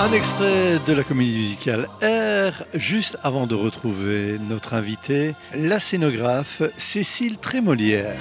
Un extrait de la comédie musicale R, juste avant de retrouver notre invitée, la scénographe Cécile Trémolière.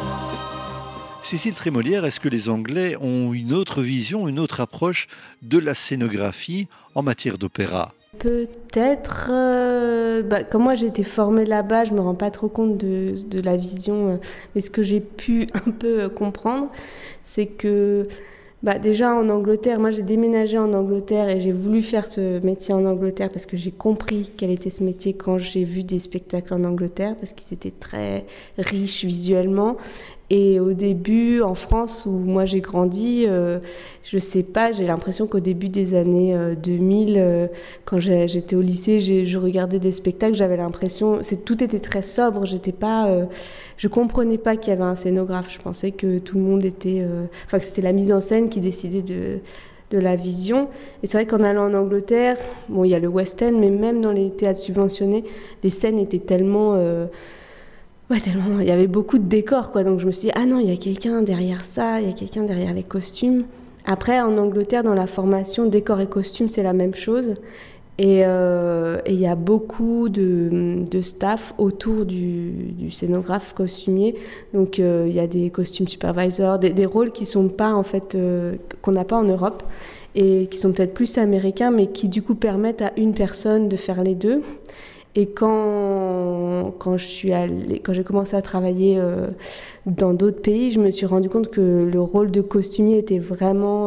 Cécile Trémolière, est-ce que les Anglais ont une autre vision, une autre approche de la scénographie en matière d'opéra ? Peut-être, comme moi j'ai été formée là-bas, je me rends pas trop compte de la vision, mais ce que j'ai pu un peu comprendre, c'est que déjà en Angleterre, moi j'ai déménagé en Angleterre et j'ai voulu faire ce métier en Angleterre parce que j'ai compris quel était ce métier quand j'ai vu des spectacles en Angleterre, parce qu'ils étaient très riches visuellement. Et au début, en France, où moi j'ai grandi, je sais pas, j'ai l'impression qu'au début des années 2000, quand j'étais au lycée, je regardais des spectacles, j'avais l'impression, tout était très sobre, je comprenais pas qu'il y avait un scénographe, je pensais que tout le monde était, que c'était la mise en scène qui décidait de la vision. Et c'est vrai qu'en allant en Angleterre, il y a le West End, mais même dans les théâtres subventionnés, les scènes étaient tellement... tellement, il y avait beaucoup de décors, quoi. Donc je me suis dit, ah non, il y a quelqu'un derrière ça, il y a quelqu'un derrière les costumes. Après, en Angleterre, dans la formation, décors et costumes, c'est la même chose. Et il y a beaucoup de staff autour du scénographe costumier. Donc il y a des costumes supervisors, des rôles qui sont pas, en fait, qu'on n'a pas en Europe et qui sont peut-être plus américains, mais qui du coup permettent à une personne de faire les deux. Et quand j'ai commencé à travailler dans d'autres pays, je me suis rendu compte que le rôle de costumier était vraiment,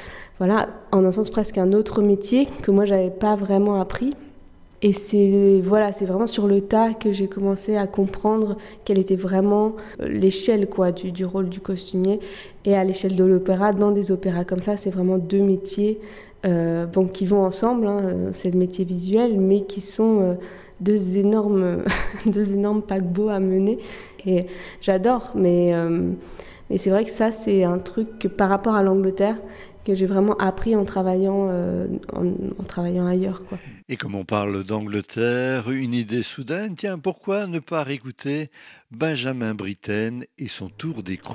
en un sens presque un autre métier que moi j'avais pas vraiment appris. Et c'est vraiment sur le tas que j'ai commencé à comprendre quelle était vraiment l'échelle du rôle du costumier. Et à l'échelle de l'opéra, dans des opéras comme ça, c'est vraiment deux métiers qui vont ensemble. C'est le métier visuel, mais qui sont deux énormes paquebots à mener. Et j'adore, mais c'est vrai que ça, c'est un truc que, par rapport à l'Angleterre, que j'ai vraiment appris en travaillant ailleurs, quoi. Et comme on parle d'Angleterre, une idée soudaine, tiens, pourquoi ne pas réécouter Benjamin Britten et son tour d'écrou ?